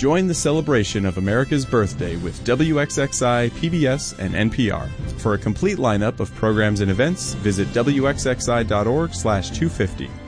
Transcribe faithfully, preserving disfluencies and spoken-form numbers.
Join the celebration of America's birthday with W X X I, P B S, and N P R. For a complete lineup of programs and events, visit W X X I dot org slash two fifty.